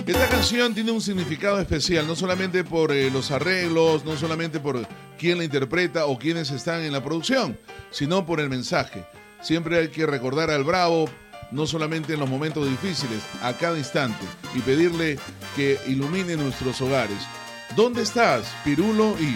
Esta canción tiene un significado especial, no solamente por los arreglos, no solamente por quién la interpreta o quiénes están en la producción, sino por el mensaje. Siempre hay que recordar al Bravo, no solamente en los momentos difíciles, a cada instante, y pedirle que ilumine nuestros hogares. ¿Dónde estás, Pirulo y